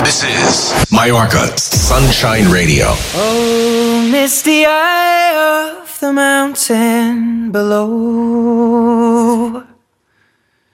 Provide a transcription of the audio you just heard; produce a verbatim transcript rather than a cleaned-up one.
This is Mallorca Sunshine Radio. Oh, misty eye of the mountain below.